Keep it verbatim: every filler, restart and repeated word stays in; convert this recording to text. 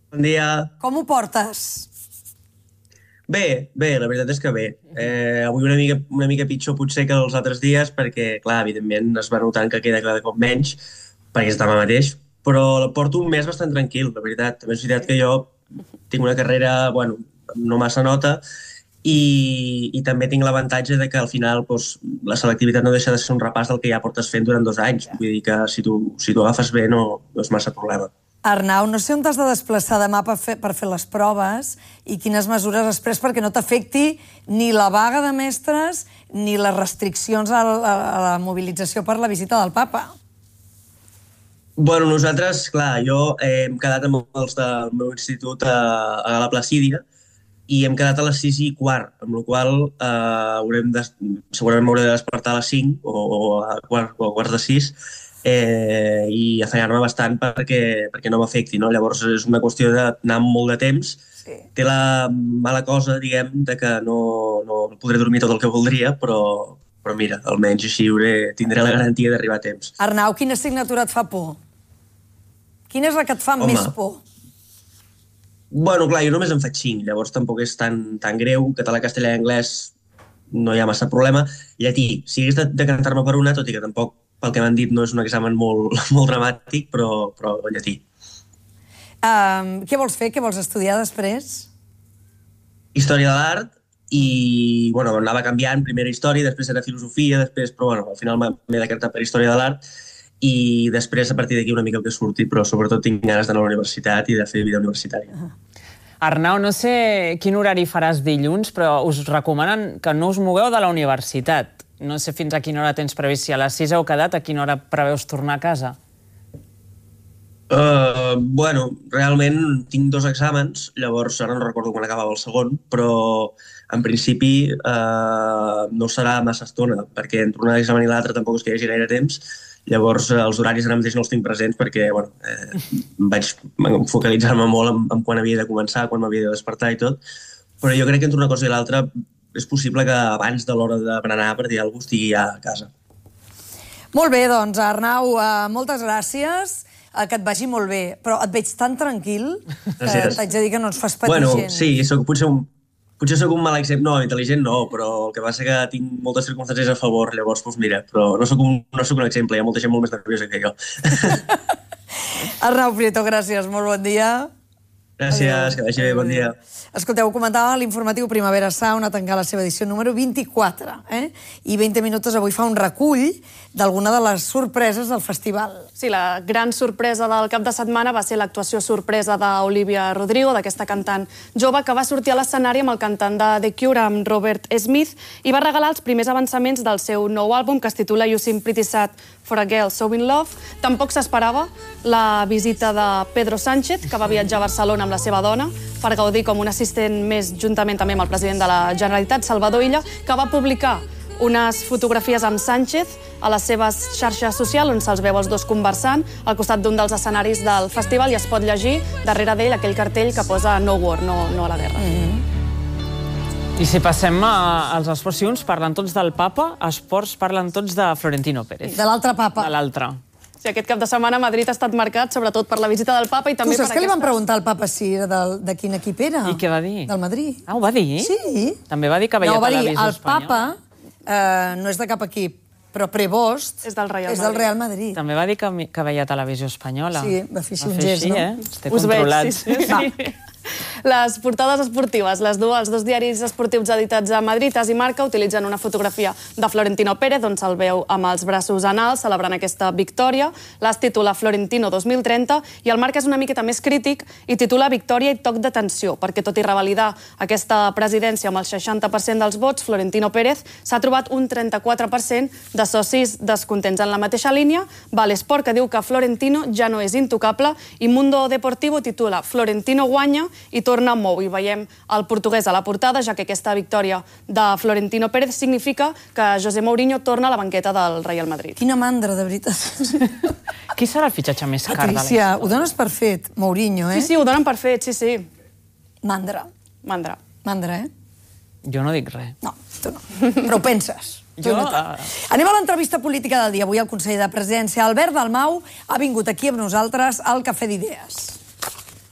Bon dia. Com ho portes? Bé, bé, la veritat és que bé. Eh, avui una mica, una mica pitjor potser que els altres dies perquè, clar, evidentment es va notant que queda cada cop menys perquè és demà mateix, però la porto un mes bastant tranquil, la veritat. També és veritat que jo tinc una carrera, bueno, no massa nota i, i també tinc l'avantatge de que al final doncs, la selectivitat no deixa de ser un repàs del que ja portes fent durant dos anys. Vull dir que si tu, si tu agafes bé no, no és massa problema. Arnau, no sé on t'has de desplaçar demà per fer, per fer les proves i quines mesures has pres perquè no t'afecti ni la vaga de mestres ni les restriccions a la, a la mobilització per la visita del papa. Bueno, nosaltres, clar, jo eh, hem quedat amb els del meu institut a, a la Placídia i hem quedat a les sis i quart, amb la qual cosa eh, haurem de, segurament m'hauré de despertar a les cinc o, o, a, quart, o a quarts de sis eh, i afanyar-me bastant perquè, perquè no m'afecti, no? Llavors és una qüestió d'anar amb molt de temps. Sí. Té la mala cosa, diguem, de que no, no podré dormir tot el que voldria, però, però mira, almenys així hauré, tindré la garantia d'arribar a temps. Arnau, quina assignatura et fa por? Quina és la que et fa Home. més por? Bueno, clar, jo només en faig cinc, llavors tampoc és tan, tan greu. Català, castellà i anglès no hi ha massa problema. Llatí, si hagués de decantar-me per una, tot i que tampoc, pel que m'han dit, no és un examen molt, molt dramàtic, però, però llatí. Um, què vols fer? Què vols estudiar després? Història de l'art i, bueno, anava canviant, primera història, després era filosofia, després, però, bueno, al final m'he decantat per història de l'art i després, a partir d'aquí, una mica el que surti, però sobretot tinc ganes d'anar a la universitat i de fer vida universitària. Uh -huh. Arnau, no sé quin horari faràs dilluns, però us recomanen que no us mogueu de la universitat. No sé fins a quina hora tens previst, si a les sis heu quedat, a quina hora preveus tornar a casa? Uh, bueno, realment tinc dos exàmens, llavors ara no recordo quan acabava el segon, però en principi uh, no serà massa estona, perquè entre un examen i l'altre tampoc és que hi hagi gaire temps. Llavors, els horaris ara mateix no els tinc presents perquè, bueno, eh, vaig focalitzar-me molt en, en quan havia de començar, quan m'havia de despertar i tot, però jo crec que entre una cosa i l'altra és possible que abans de l'hora de berenar, per dir alguna cosa, estigui ja a casa. Molt bé, doncs, Arnau, uh, moltes gràcies, uh, que et vagi molt bé, però et veig tan tranquil que t'haig de dir que no ens fas patir bueno, gens. Sí, soc, potser un... Potser sóc un mal exemple, no, intel·ligent no, però el que passa que tinc moltes circumstàncies a favor, llavors, doncs mira, però no sóc un, no sóc un exemple, hi ha molta gent molt més nerviosa que jo. Arnau Prieto, gràcies, molt bon dia. Gràcies, Adeu. Que vagi bé, bon dia. Escolteu, comentava l'informatiu Primavera Sound a tancar la seva edició número vint-i-quatre, eh? I vint minuts avui fa un recull d'alguna de les sorpreses del festival. Sí, la gran sorpresa del cap de setmana va ser l'actuació sorpresa d'Olivia Rodrigo, d'aquesta cantant jove que va sortir a l'escenari amb el cantant de The Cure, amb Robert Smith, i va regalar els primers avançaments del seu nou àlbum, que es titula You Seem Pretty Sad for a Girl So in Love. Tampoc s'esperava la visita de Pedro Sánchez, que va viatjar a Barcelona amb la seva dona per gaudir com un assistent més, juntament també amb el president de la Generalitat, Salvador Illa, que va publicar unes fotografies amb Sánchez a les seves xarxes socials, on se'ls veu els dos conversant al costat d'un dels escenaris del festival, i es pot llegir darrere d'ell aquell cartell que posa No War, no, no a la guerra. Mm-hmm. I si passem a, als esports, si uns parlen tots del papa, esports parlen tots de Florentino Pérez. De l'altre papa. De l'altre. Sí, aquest cap de setmana Madrid ha estat marcat sobretot per la visita del papa i també tu saps per que li van aquesta... preguntar al papa si era del, de quin equip era? I què va dir? Del Madrid. Ah, ho va dir? Sí. També va dir que veia no, va dir, televisió el papa eh, no és de cap equip, però Prevost és del Real, és del Real Madrid. També va dir que, que veia televisió espanyola. Sí, va fer així un gest, no? Eh? Estic Us controlat. veig, sí, sí. sí. Les portades esportives, les dues, els dos diaris esportius editats a Madrid, AS i Marca, utilitzen una fotografia de Florentino Pérez, on se'l veu amb els braços en alt, celebrant aquesta victòria. L'AS titula Florentino dos mil trenta i el Marca és una miqueta més crític i titula Victòria i toc d'atenció, perquè tot i revalidar aquesta presidència amb el seixanta per cent dels vots, Florentino Pérez s'ha trobat un trenta-quatre per cent de socis descontents. En la mateixa línia va l'Esport, que diu que Florentino ja no és intocable, i Mundo Deportivo titula Florentino guanya i torna mou. I veiem el portuguès a la portada, ja que aquesta victòria de Florentino Pérez significa que José Mourinho torna a la banqueta del Real Madrid. Quina mandra, de veritat. Qui serà el fitxatge més car de la Patricia, ho dones per fet, Mourinho, eh? Sí, sí, ho donen per fet, sí, sí. Mandra. Mandra. Mandra, eh? Jo no dic res. No, tu no. Però ho penses. Jo... No. Anem a l'entrevista política del dia. Avui el conseller de Presidència, Albert Dalmau, ha vingut aquí amb nosaltres al Cafè d'Idees.